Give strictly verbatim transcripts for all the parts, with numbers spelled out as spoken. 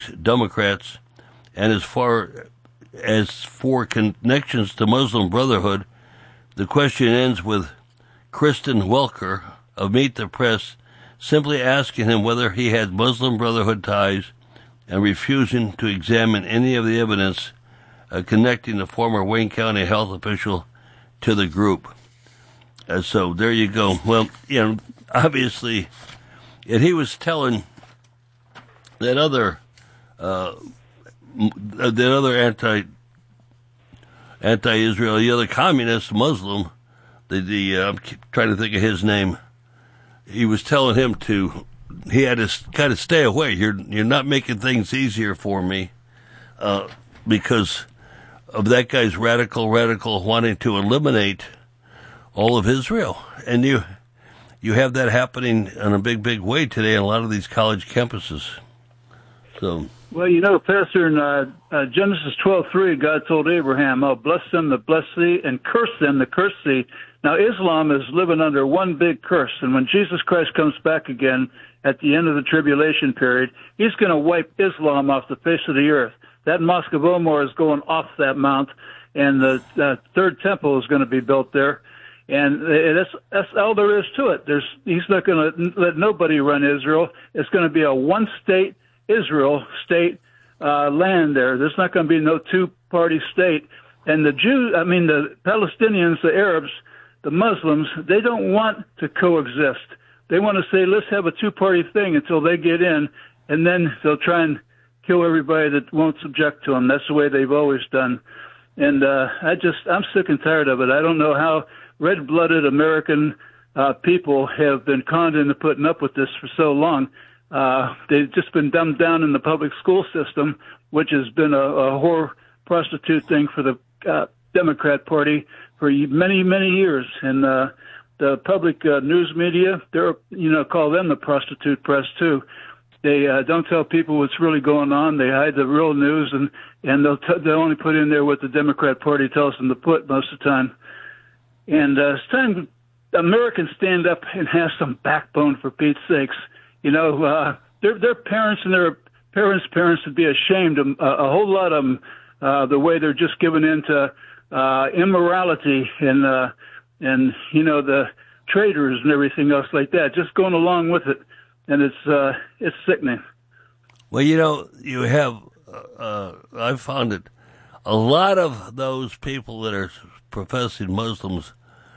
Democrats, and as far as for connections to Muslim Brotherhood, the question ends with Kristen Welker of Meet the Press simply asking him whether he had Muslim Brotherhood ties and refusing to examine any of the evidence uh, connecting the former Wayne County health official to the group. Uh, so there you go. Well, you know, obviously, and he was telling that other uh, that other anti anti-Israel, the other communist Muslim, the the uh, I'm trying to think of his name. He was telling him to, he had to kind of stay away. You're you're not making things easier for me, uh, because of that guy's radical, radical wanting to eliminate all of Israel. And you you have that happening in a big, big way today in a lot of these college campuses. So. Well, you know, Pastor, in uh, uh, Genesis twelve three, God told Abraham, I'll bless them that bless thee, and curse them that curse thee. Now, Islam is living under one big curse, and when Jesus Christ comes back again at the end of the tribulation period, he's going to wipe Islam off the face of the earth. That Mosque of Omar is going off that mount, and the uh, third temple is going to be built there. And that's, that's all there is to it. There's, he's not going to let nobody run Israel. It's going to be a one-state Israel state uh, land there. There's not going to be no two-party state. And the Jews, I mean, the Palestinians, the Arabs, the Muslims, they don't want to coexist. They want to say, let's have a two-party thing until they get in, and then they'll try and kill everybody that won't subject to them. That's the way they've always done. And uh, I just, I'm sick and tired of it. I don't know how red-blooded American uh, people have been conned into putting up with this for so long. Uh, they've just been dumbed down in the public school system, which has been a, a whore prostitute thing for the uh, Democrat Party for many, many years. And uh, the public uh, news media, they're, you know, call them the prostitute press, too. They uh, don't tell people what's really going on. They hide the real news, and, and they'll, t- they'll only put in there what the Democrat Party tells them to put most of the time. And uh, it's time Americans stand up and have some backbone, for Pete's sakes. You know, uh, their, their parents and their parents' parents would be ashamed of uh, a whole lot of them, uh, the way they're just giving in to uh, immorality and, uh, and, you know, the traitors and everything else like that, just going along with it. And it's, uh, it's sickening. Well, you know, you have, uh, I've found it, a lot of those people that are professing Muslims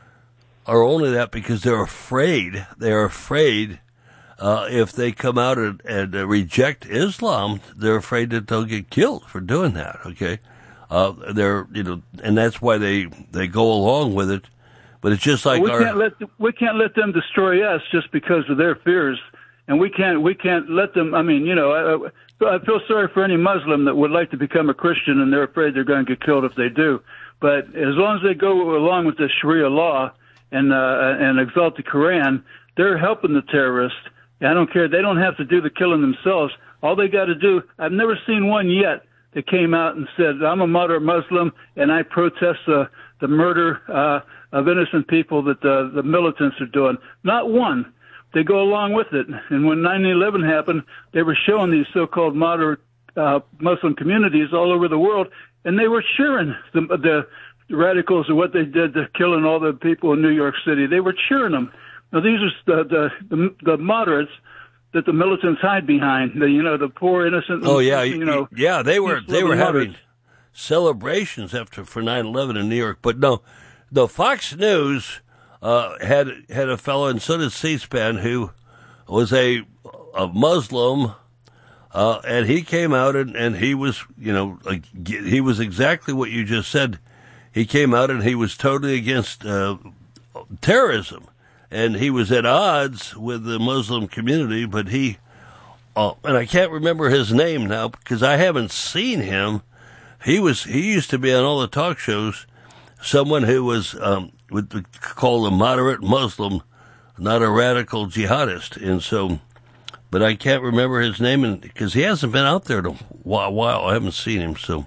are only that because they're afraid. They're afraid uh, if they come out and, and uh, reject Islam, they're afraid that they'll get killed for doing that. Okay, uh, they're you know, and that's why they they go along with it. But it's just like we our, can't let we can't let them destroy us just because of their fears, and we can't we can't let them. I mean, you know, I, I feel sorry for any Muslim that would like to become a Christian and they're afraid they're going to get killed if they do. But as long as they go along with the Sharia law and uh, and exalt the Quran, they're helping the terrorists. I don't care. They don't have to do the killing themselves. All they got to do, I've never seen one yet that came out and said, I'm a moderate Muslim and I protest the, the murder uh, of innocent people that the, the militants are doing. Not one. They go along with it. And when nine eleven happened, they were showing these so-called moderate uh, Muslim communities all over the world, and they were cheering the, the radicals of what they did to killing all the people in New York City. They were cheering them. Now, these are the, the, the, the moderates that the militants hide behind. The, you know, the poor innocent. Oh yeah, you know. Yeah, they were they were having moderates. celebrations after for nine eleven in New York. But no, the Fox News uh, had had a fellow, and so did C-SPAN, who was a a Muslim, uh, and he came out and, and he was, you know, like, he was exactly what you just said. He came out and he was totally against uh, terrorism. And he was at odds with the Muslim community, but he, uh, and I can't remember his name now because I haven't seen him. He was, he used to be on all the talk shows, someone who was, um, would call a moderate Muslim, not a radical jihadist. And so, but I can't remember his name and because he hasn't been out there in a while. I haven't seen him. So,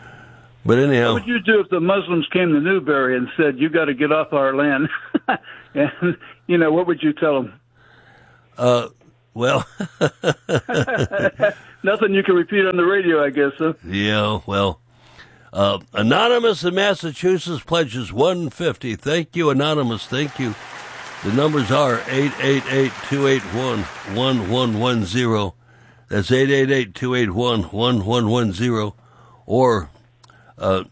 but anyhow. What would you do if the Muslims came to Newberry and said, you got to get off our land? And, you know, what would you tell them? Uh, Well, nothing you can repeat on the radio, I guess. Huh? Yeah, well, uh, Anonymous in Massachusetts pledges one hundred fifty dollars. Thank you, Anonymous. Thank you. The numbers are eight eight eight, two eight one, one one one zero. That's eight eight eight, two eight one, one one one zero. Or uh,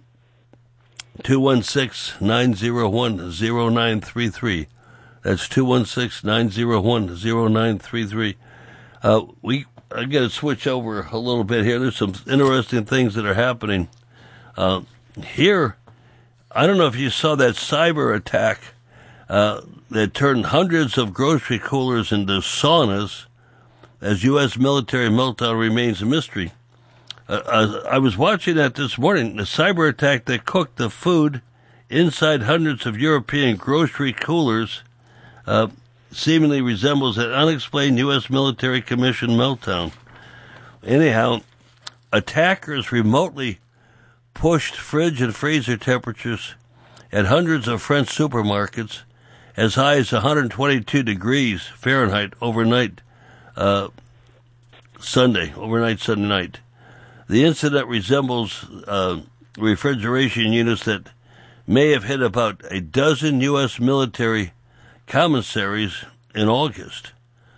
two one six, nine zero one, zero nine three three. That's two one six, nine zero one, zero nine three three. Uh, we, I got to switch over a little bit here. There's some interesting things that are happening. Uh, here, I don't know if you saw that cyber attack uh, that turned hundreds of grocery coolers into saunas as U S military meltdown remains a mystery. Uh, I was watching that this morning. The cyber attack that cooked the food inside hundreds of European grocery coolers uh, seemingly resembles an unexplained U S military commission meltdown. Anyhow, attackers remotely pushed fridge and freezer temperatures at hundreds of French supermarkets as high as one hundred twenty-two degrees Fahrenheit overnight uh, Sunday, overnight Sunday night. The incident resembles uh, refrigeration units that may have hit about a dozen U S military commissaries in August.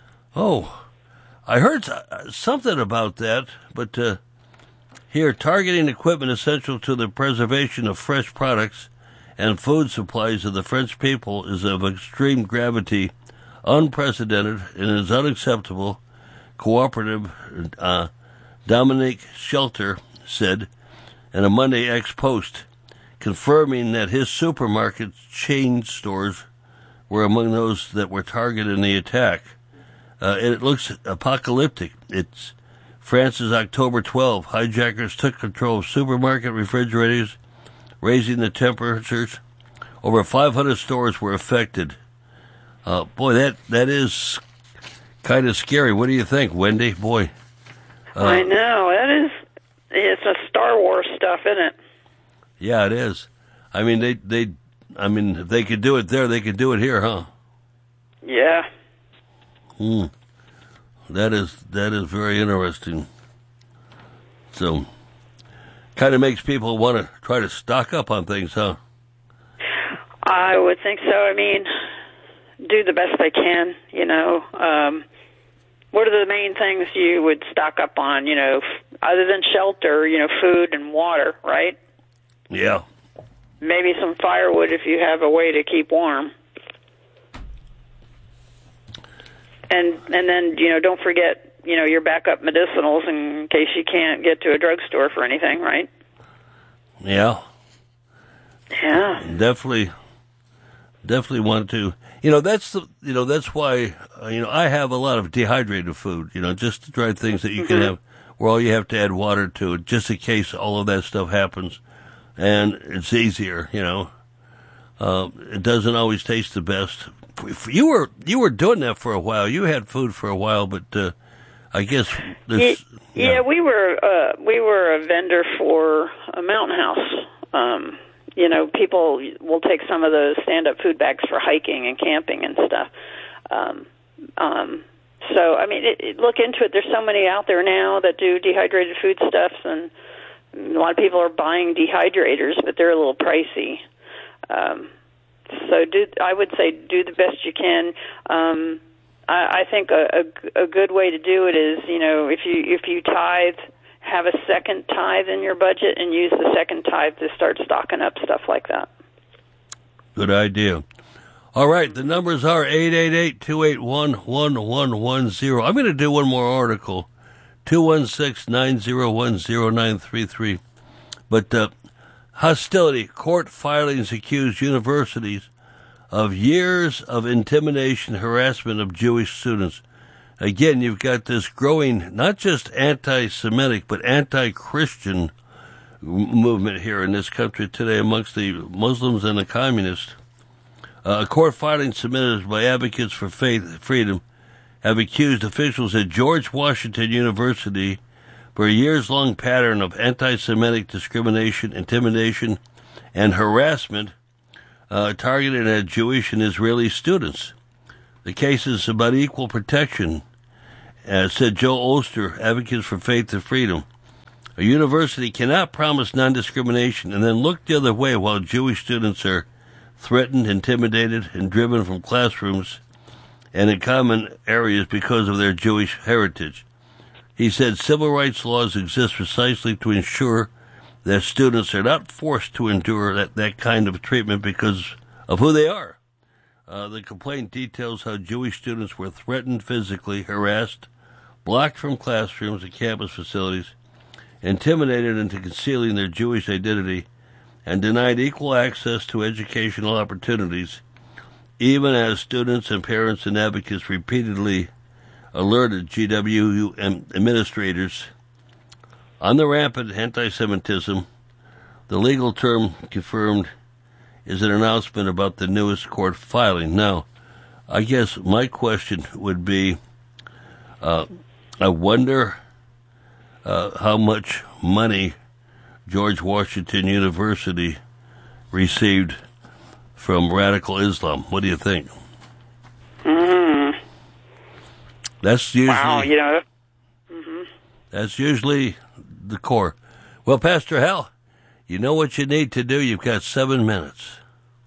Oh, I heard something about that, but uh, here, targeting equipment essential to the preservation of fresh products and food supplies of the French people is of extreme gravity, unprecedented, and is unacceptable, cooperative uh, Dominique Shelter said in a Monday X post, confirming that his supermarket chain stores were among those that were targeted in the attack. Uh, it looks apocalyptic. It's France's October twelfth. Hijackers took control of supermarket refrigerators, raising the temperatures. Over five hundred stores were affected. Uh, boy, that, that is kind of scary. What do you think, Wendy? Boy. Uh, I know. That is, it's a Star Wars stuff, isn't it? Yeah, it is. I mean, they, they, I mean, if they could do it there, they could do it here, huh? Yeah. Hmm. That is, that is very interesting. So, kind of makes people want to try to stock up on things, huh? I would think so. I mean, do the best they can, you know. Um, what are the main things you would stock up on, you know, f- other than shelter, you know, food and water, right? Yeah. Maybe some firewood if you have a way to keep warm. And and then, you know, don't forget, you know, your backup medicinals in case you can't get to a drugstore for anything, right? Yeah. Yeah. Definitely, definitely want to. You know, that's the, you know, that's why, uh, you know, I have a lot of dehydrated food, you know, just to try things that you mm-hmm. can have where all you have to add water to it, just in case all of that stuff happens. And it's easier, you know. Uh, it doesn't always taste the best. You were you were doing that for a while. You had food for a while, but uh, I guess this. Yeah, yeah, we were uh, we were a vendor for a mountain house. Um, you know, people will take some of those stand-up food bags for hiking and camping and stuff. Um, um, so, I mean, it, it, look into it. There's so many out there now that do dehydrated food stuffs, and a lot of people are buying dehydrators, but they're a little pricey. Um, so do I would say do the best you can. Um, I, I think a, a, a good way to do it is, you know, if you if you tithe, have a second tithe in your budget and use the second tithe to start stocking up stuff like that. Good idea. All right, the numbers are eight eight eight, two eight one, one one one zero. I'm going to do one more article, two one six, nine zero one, zero nine three three. But uh, hostility, court filings accuse universities of years of intimidation, harassment of Jewish students. Again, you've got this growing, not just anti-Semitic, but anti-Christian movement here in this country today amongst the Muslims and the communists. Uh, a court filing submitted by Advocates for Faith Freedom have accused officials at George Washington University for a years-long pattern of anti-Semitic discrimination, intimidation, and harassment uh, targeted at Jewish and Israeli students. The case is about equal protection uh, said Joe Oster, Advocates for Faith and Freedom. A university cannot promise non-discrimination and then look the other way while Jewish students are threatened, intimidated, and driven from classrooms and in common areas because of their Jewish heritage. He said civil rights laws exist precisely to ensure that students are not forced to endure that, that kind of treatment because of who they are. Uh, the complaint details how Jewish students were threatened physically, harassed, blocked from classrooms and campus facilities, intimidated into concealing their Jewish identity, and denied equal access to educational opportunities, even as students and parents and advocates repeatedly alerted G W U administrators on the rampant anti-Semitism. The legal term confirmed is an announcement about the newest court filing. Now, I guess my question would be, uh, I wonder uh, how much money George Washington University received from radical Islam. What do you think? Mm-hmm. That's usually wow, you know. Mm-hmm. That's usually the core. Well, Pastor Hal, you know what you need to do. You've got seven minutes.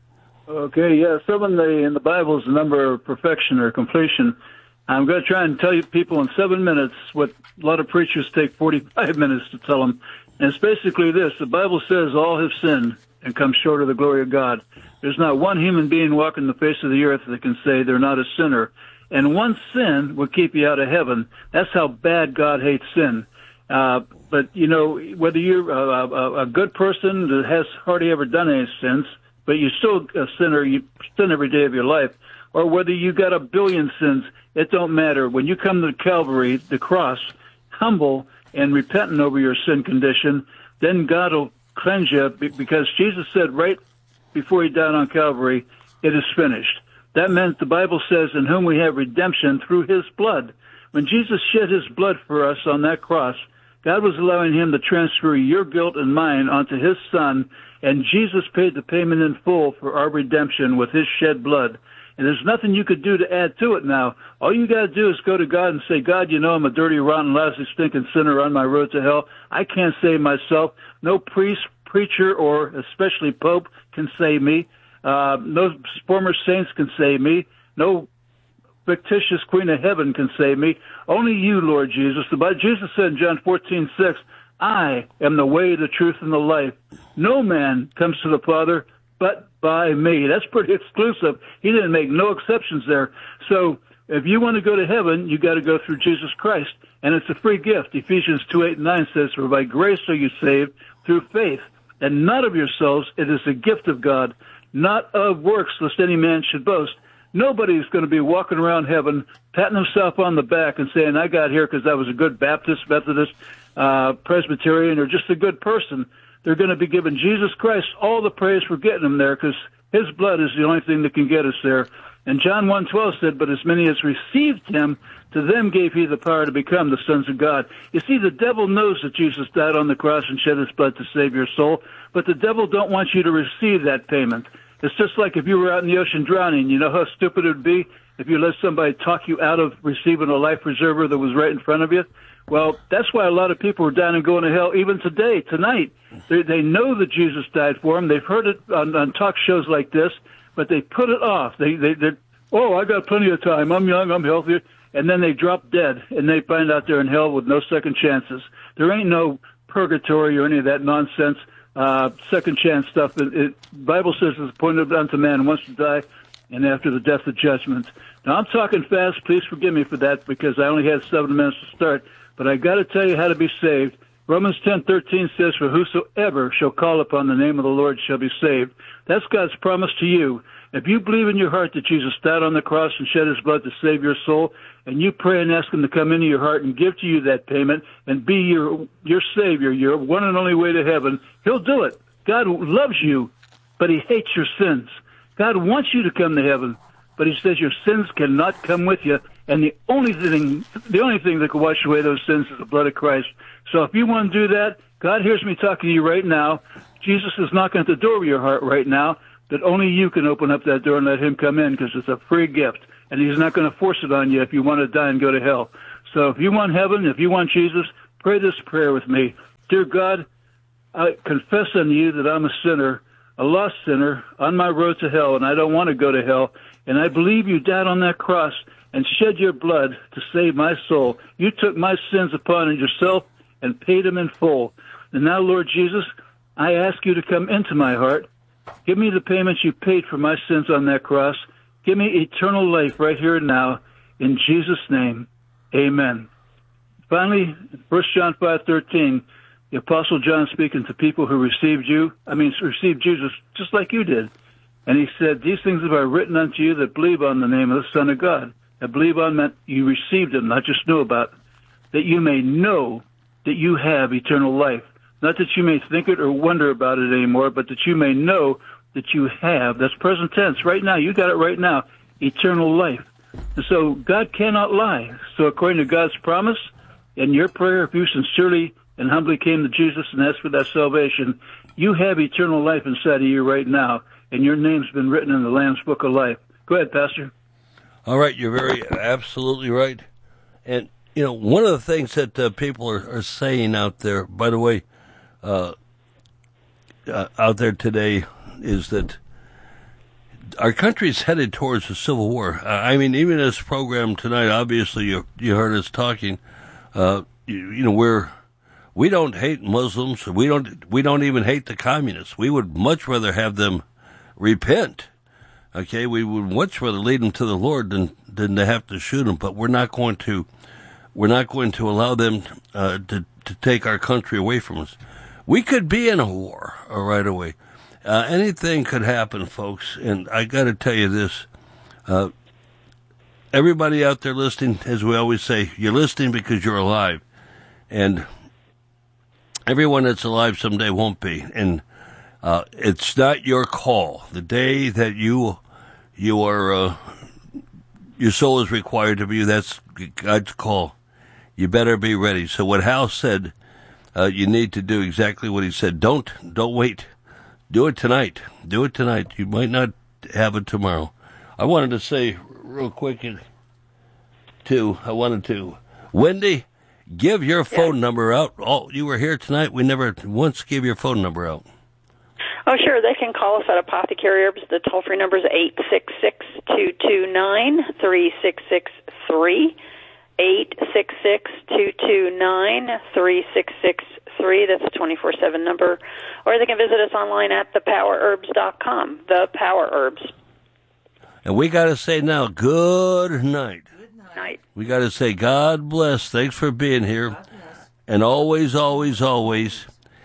Okay, yeah, seven the, in the Bible is the number of perfection or completion. I'm going to try and tell you people in seven minutes what a lot of preachers take forty-five minutes to tell them. And it's basically this. The Bible says all have sinned and come short of the glory of God. There's not one human being walking the face of the earth that can say they're not a sinner. And one sin will keep you out of heaven. That's how bad God hates sin. Uh, but, you know, whether you're a, a, a good person that has hardly ever done any sins, but you're still a sinner, you sin every day of your life, or whether you got a billion sins, it don't matter. When you come to Calvary, the cross, humble and repentant over your sin condition, then God will cleanse you, because Jesus said right before he died on Calvary, it is finished. That meant the Bible says, in whom we have redemption through his blood. When Jesus shed his blood for us on that cross, God was allowing him to transfer your guilt and mine onto his Son, and Jesus paid the payment in full for our redemption with his shed blood. And there's nothing you could do to add to it now. All you got to do is go to God and say, God, you know I'm a dirty, rotten, lousy, stinking sinner on my road to hell. I can't save myself. No priest, preacher, or especially Pope can save me. Uh, no former saints can save me. No fictitious Queen of Heaven can save me. Only you, Lord Jesus. The Bible, Jesus said in John fourteen six, I am the way, the truth, and the life. No man comes to the Father but by me. That's pretty exclusive. He didn't make no exceptions there. So if you want to go to heaven, you got to go through Jesus Christ, and it's a free gift. Ephesians two eight and nine says, for by grace are you saved through faith, and not of yourselves. It is a gift of God, not of works, lest any man should boast. Nobody's going to be walking around heaven, patting himself on the back and saying, I got here because I was a good Baptist, Methodist, uh, Presbyterian, or just a good person. They're going to be giving Jesus Christ all the praise for getting them there, because his blood is the only thing that can get us there. And John one twelve said, but as many as received him, to them gave he the power to become the sons of God. You see, the devil knows that Jesus died on the cross and shed his blood to save your soul, but the devil don't want you to receive that payment. It's just like if you were out in the ocean drowning. You know how stupid it would be if you let somebody talk you out of receiving a life preserver that was right in front of you? Well, that's why a lot of people are down and going to hell even today, tonight. They, they know that Jesus died for them. They've heard it on, on talk shows like this, but they put it off. They, they, they, oh, I got plenty of time. I'm young. I'm healthy. And then they drop dead, and they find out they're in hell with no second chances. There ain't no purgatory or any of that nonsense. Uh, second chance stuff. The it, Bible says it's appointed unto man once to die, and after the death, the judgment. Now, I'm talking fast. Please forgive me for that, because I only had seven minutes to start. But I got to tell you how to be saved. Romans ten thirteen says, for whosoever shall call upon the name of the Lord shall be saved. That's God's promise to you. If you believe in your heart that Jesus died on the cross and shed his blood to save your soul, and you pray and ask him to come into your heart and give to you that payment and be your your Savior, your one and only way to heaven, he'll do it. God loves you, but he hates your sins. God wants you to come to heaven, but he says your sins cannot come with you, and the only thing the only thing that can wash away those sins is the blood of Christ. So if you want to do that, God hears me talking to you right now. Jesus is knocking at the door of your heart right now, but only you can open up that door and let him come in, because it's a free gift. And he's not going to force it on you if you want to die and go to hell. So if you want heaven, if you want Jesus, pray this prayer with me. Dear God, I confess unto you that I'm a sinner, a lost sinner on my road to hell, and I don't want to go to hell. And I believe you died on that cross and shed your blood to save my soul. You took my sins upon yourself and paid them in full. And now, Lord Jesus, I ask you to come into my heart. Give me the payments you paid for my sins on that cross. Give me eternal life right here and now. In Jesus' name, amen. Finally, First John five thirteen, the Apostle John speaking to people who received you, I mean, received Jesus just like you did. And he said, these things have I written unto you that believe on the name of the Son of God. That believe on meant you received him, not just knew about, that you may know that you have eternal life. Not that you may think it or wonder about it anymore, but that you may know that you have. That's present tense. Right now, you got it right now, eternal life. And so God cannot lie. So according to God's promise, in your prayer, if you sincerely and humbly came to Jesus and asked for that salvation, you have eternal life inside of you right now, and your name's been written in the Lamb's Book of Life. Go ahead, Pastor. All right, you're very absolutely right. And, you know, one of the things that uh, people are, are saying out there, by the way, uh, uh, out there today is that our country's headed towards a civil war. Uh, I mean, even this program tonight, obviously you you heard us talking. Uh, you, you know, we're we don't hate Muslims. We don't we don't even hate the communists. We would much rather have them repent. Okay, we would much rather lead them to the Lord than than to have to shoot them. But we're not going to we're not going to allow them uh, to to take our country away from us. We could be in a war uh, right away. Uh, anything could happen, folks. And I got to tell you this. Uh, everybody out there listening, as we always say, you're listening because you're alive. And everyone that's alive someday won't be. And uh, it's not your call. The day that you you are, uh, your soul is required to be, that's God's call. You better be ready. So what Hal said, uh, you need to do exactly what he said. Don't, don't wait. Do it tonight. Do it tonight. You might not have it tomorrow. I wanted to say real quick, too, I wanted to, Wendy, give your phone yeah. number out. Oh, you were here tonight. We never once gave your phone number out. Oh, sure. They can call us at Apothecary Herbs. The toll-free number is eight six six, two two nine, three six six three, eight six six, two two nine, three six six three. That's a twenty-four seven number. Or they can visit us online at the power herbs dot com, The Power Herbs. And we got to say now, good night. Good night. We got to say, God bless. Thanks for being here. And always, always, always,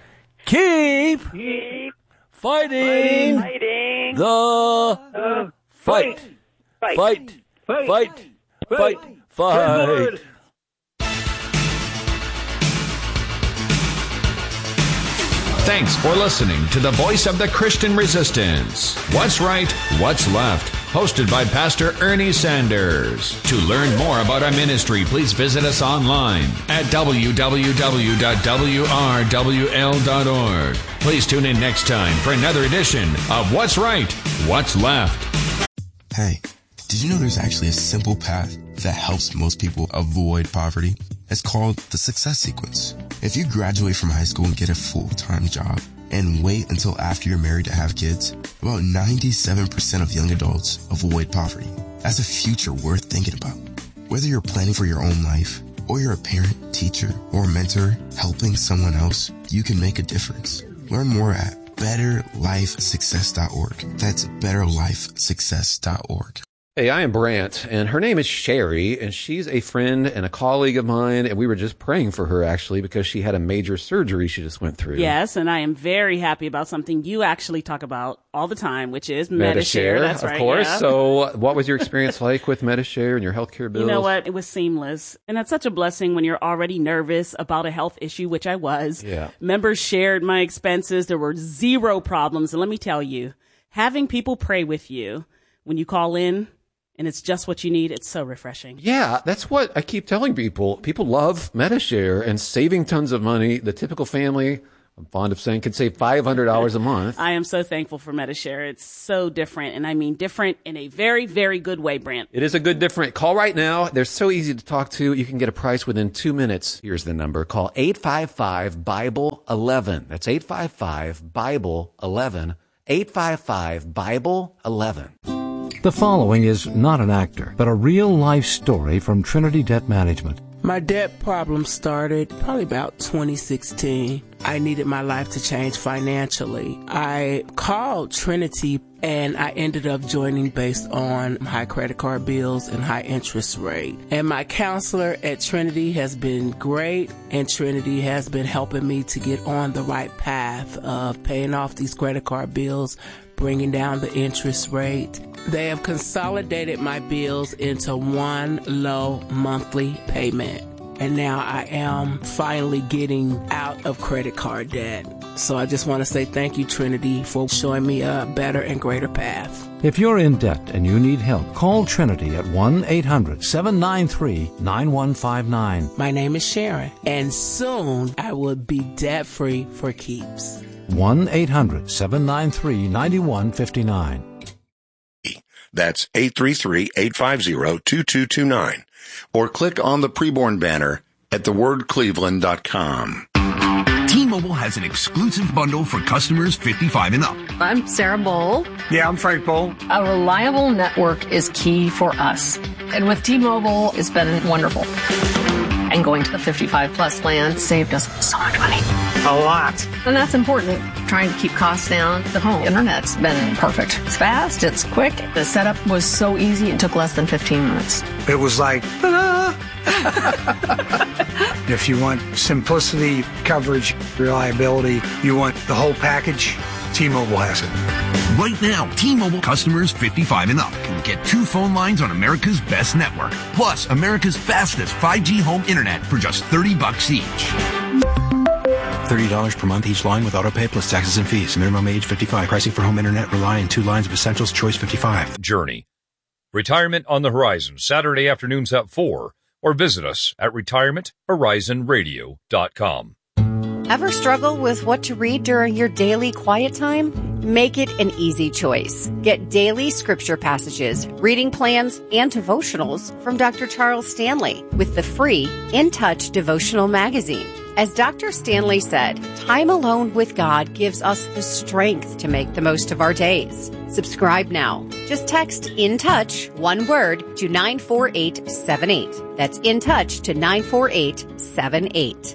keep, keep fighting, fighting the uh, fight. Fight. Fight. Fight. Fight. Fight. Fight. Fight. Thanks for listening to the Voice of the Christian Resistance. What's Right, What's Left? Hosted by Pastor Ernie Sanders. To learn more about our ministry, please visit us online at w w w dot w r w l dot org. Please tune in next time for another edition of What's Right, What's Left. Hey, did you know there's actually a simple path that helps most people avoid poverty? It's called the Success Sequence. If you graduate from high school and get a full-time job and wait until after you're married to have kids, about ninety-seven percent of young adults avoid poverty. That's a future worth thinking about. Whether you're planning for your own life or you're a parent, teacher, or mentor helping someone else, you can make a difference. Learn more at better life success dot org. That's better life success dot org. Hey, I am Brant, and her name is Sherry, and she's a friend and a colleague of mine, and we were just praying for her, actually, because she had a major surgery she just went through. Yes, and I am very happy about something you actually talk about all the time, which is Medi-Share. That's of right, course. yeah. So what was your experience like with Medi-Share and your healthcare bills? You know what? It was seamless, and it's such a blessing when you're already nervous about a health issue, which I was. Yeah. Members shared my expenses. There were zero problems, and let me tell you, having people pray with you when you call in, and it's just what you need. It's so refreshing. Yeah, that's what I keep telling people. People love Medi-Share and saving tons of money. The typical family I'm fond of saying could save five hundred dollars a month. I am so thankful for Medi-Share. It's so different, and I mean different in a very, very good way, Brant. It is a good different. Call right now. They're so easy to talk to. You can get a price within two minutes. Here's the number. Call eight five five, Bible eleven. That's eight five five, Bible eleven. eight five five, Bible eleven. The following is not an actor, but a real-life story from Trinity Debt Management. My debt problem started probably about twenty sixteen. I needed my life to change financially. I called Trinity and I ended up joining based on high credit card bills and high interest rate. And my counselor at Trinity has been great, and Trinity has been helping me to get on the right path of paying off these credit card bills, bringing down the interest rate. They have consolidated my bills into one low monthly payment. And now I am finally getting out of credit card debt. So I just want to say thank you, Trinity, for showing me a better and greater path. If you're in debt and you need help, call Trinity at one eight hundred, seven nine three, nine one five nine. My name is Sharon, and soon I will be debt-free for keeps. one eight hundred, seven nine three, nine one five nine. That's eight three three, eight five zero, two two two nine. Or click on the preborn banner at the word cleveland dot com. T-Mobile has an exclusive bundle for customers fifty-five and up. I'm Sarah Bowl. Yeah, I'm Frank Bowl. A reliable network is key for us. And with T-Mobile, it's been wonderful. And going to the fifty-five plus plan saved us so much money. A lot. And that's important. Trying to keep costs down. The home internet's been perfect. It's fast, it's quick. The setup was so easy, it took less than fifteen minutes. It was like, ta-da! If you want simplicity, coverage, reliability, you want the whole package, T-Mobile has it. Right now, T-Mobile customers fifty-five and up can get two phone lines on America's best network, plus America's fastest five G home internet for just thirty bucks each. thirty dollars per month each line with autopay plus taxes and fees. Minimum age fifty-five. Pricing for home internet rely on two lines of essentials. Choice fifty-five. Journey. Retirement on the Horizon, Saturday afternoons at four, or visit us at retirement horizon radio dot com. Ever struggle with what to read during your daily quiet time? Make it an easy choice. Get daily scripture passages, reading plans, and devotionals from Doctor Charles Stanley with the free In Touch devotional magazine. As Doctor Stanley said, time alone with God gives us the strength to make the most of our days. Subscribe now. Just text In Touch, one word, to nine four eight seven eight. That's In Touch to nine four eight seven eight.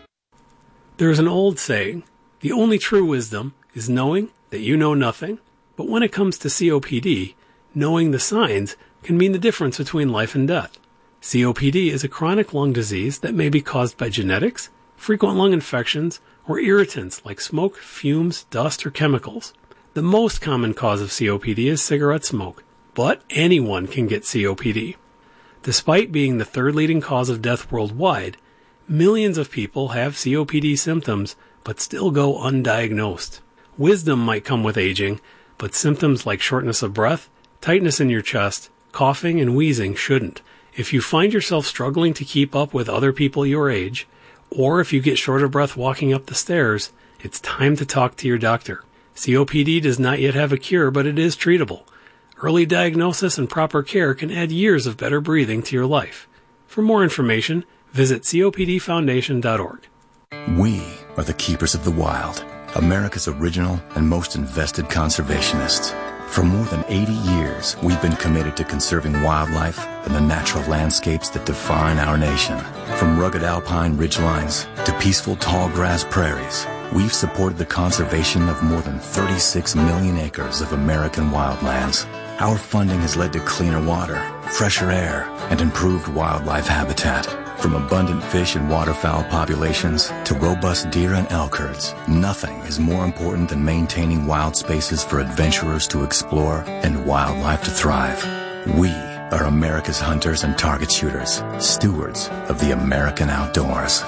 There is an old saying, the only true wisdom is knowing that you know nothing. But when it comes to C O P D, knowing the signs can mean the difference between life and death. C O P D is a chronic lung disease that may be caused by genetics, frequent lung infections, or irritants like smoke, fumes, dust, or chemicals. The most common cause of C O P D is cigarette smoke, but anyone can get C O P D. Despite being the third leading cause of death worldwide, millions of people have C O P D symptoms but still go undiagnosed. Wisdom might come with aging, but symptoms like shortness of breath, tightness in your chest, coughing, and wheezing shouldn't. If you find yourself struggling to keep up with other people your age, or if you get short of breath walking up the stairs, it's time to talk to your doctor. C O P D does not yet have a cure, but it is treatable. Early diagnosis and proper care can add years of better breathing to your life. For more information, visit C O P D foundation dot org. We are the keepers of the wild, America's original and most invested conservationists. For more than eighty years, we've been committed to conserving wildlife and the natural landscapes that define our nation. From rugged alpine ridgelines to peaceful tall grass prairies, we've supported the conservation of more than thirty-six million acres of American wildlands. Our funding has led to cleaner water, fresher air, and improved wildlife habitat. From abundant fish and waterfowl populations to robust deer and elk herds, nothing is more important than maintaining wild spaces for adventurers to explore and wildlife to thrive. We are America's hunters and target shooters, stewards of the American outdoors.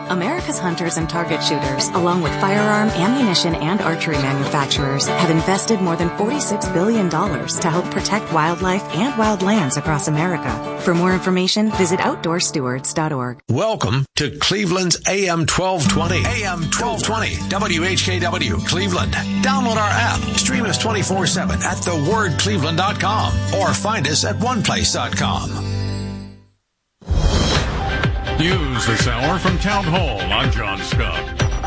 America's hunters and target shooters, along with firearm, ammunition, and archery manufacturers, have invested more than forty-six billion dollars to help protect wildlife and wildlands across America. For more information, visit outdoor stewards dot org. Welcome to Cleveland's A M twelve twenty. A M twelve twenty, W H K W, Cleveland. Download our app. Stream us twenty-four seven at the word cleveland dot com or find us at one place dot com. News this hour from Town Hall. I'm John Scott.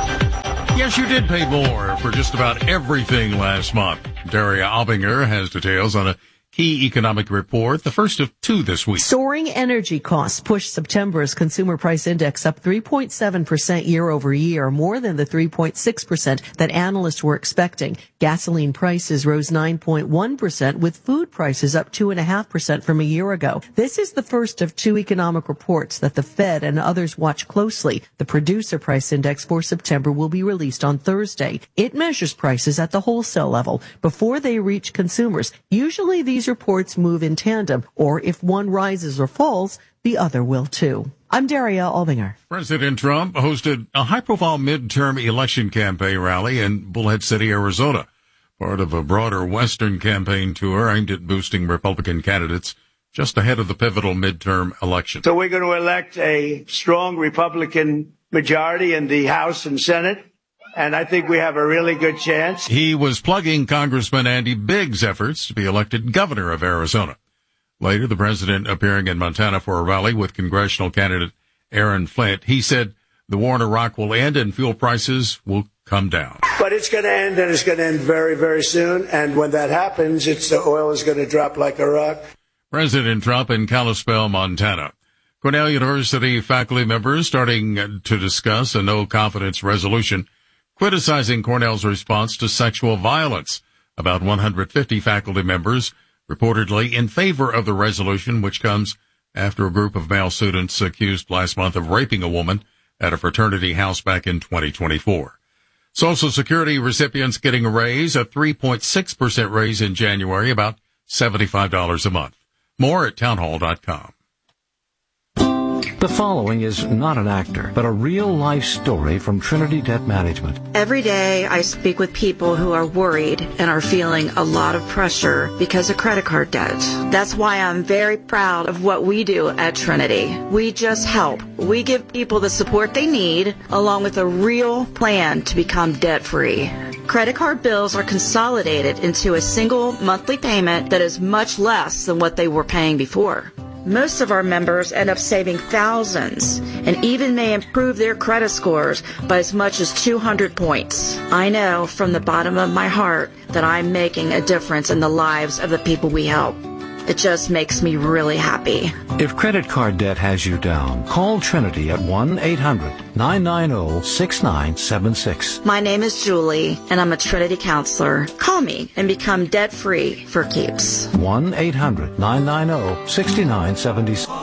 Yes, you did pay more for just about everything last month. Daria Albinger has details on a key economic report, the first of two this week. Soaring energy costs pushed September's consumer price index up three point seven percent year over year, more than the three point six percent that analysts were expecting. Gasoline prices rose nine point one percent, with food prices up two point five percent from a year ago. This is the first of two economic reports that the Fed and others watch closely. The producer price index for September will be released on Thursday. It measures prices at the wholesale level before they reach consumers. Usually these reports move in tandem, or if one rises or falls, the other will too. I'm Daria Albinger. President Trump hosted a high-profile midterm election campaign rally in Bullhead City, Arizona, part of a broader Western campaign tour aimed at boosting Republican candidates just ahead of the pivotal midterm election. So we're going to elect a strong Republican majority in the House and Senate, and I think we have a really good chance. He was plugging Congressman Andy Biggs' efforts to be elected governor of Arizona. Later, the president appearing in Montana for a rally with congressional candidate Aaron Flint. He said the war in Iraq will end and fuel prices will come down. But it's going to end, and it's going to end very, very soon. And when that happens, it's the oil is going to drop like a rock. President Trump in Kalispell, Montana. Cornell University faculty members starting to discuss a no-confidence resolution criticizing Cornell's response to sexual violence. About one hundred fifty faculty members reportedly in favor of the resolution, which comes after a group of male students accused last month of raping a woman at a fraternity house back in twenty twenty-four. Social Security recipients getting a raise, a three point six percent raise in January, about seventy-five dollars a month. More at townhall dot com. The following is not an actor, but a real-life story from Trinity Debt Management. Every day I speak with people who are worried and are feeling a lot of pressure because of credit card debt. That's why I'm very proud of what we do at Trinity. We just help. We give people the support they need, along with a real plan to become debt-free. Credit card bills are consolidated into a single monthly payment that is much less than what they were paying before. Most of our members end up saving thousands and even may improve their credit scores by as much as two hundred points. I know from the bottom of my heart that I'm making a difference in the lives of the people we help. It just makes me really happy. If credit card debt has you down, call Trinity at one eight hundred nine nine zero six nine seven six. My name is Julie, and I'm a Trinity counselor. Call me and become debt-free for keeps. one eight hundred nine nine zero six nine seven six.